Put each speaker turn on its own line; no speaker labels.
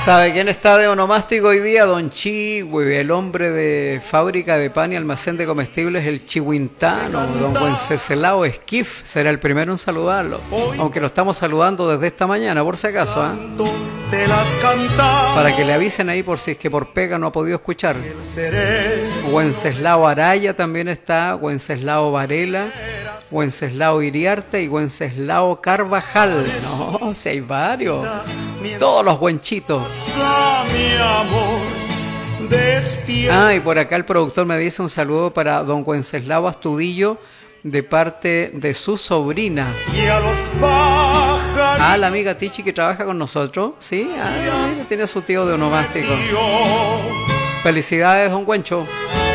¿Sabe quién está de onomástico hoy día? Don Chihui, el hombre de fábrica de pan y almacén de comestibles, el chihuintano. Don Wenceslao Esquif será el primero en saludarlo, aunque lo estamos saludando desde esta mañana, por si acaso, para que le avisen ahí por si es que por pega no ha podido escuchar. Wenceslao Araya también está, Wenceslao Varela, Wenceslao Iriarte y Wenceslao Carvajal. No, si hay varios. Todos los buenchitos. Y por acá el productor me dice un saludo para don Wenceslao Astudillo de parte de su sobrina. La amiga Tichi que trabaja con nosotros. Sí, tiene a su tío de onomástico. Felicidades, don Wencho.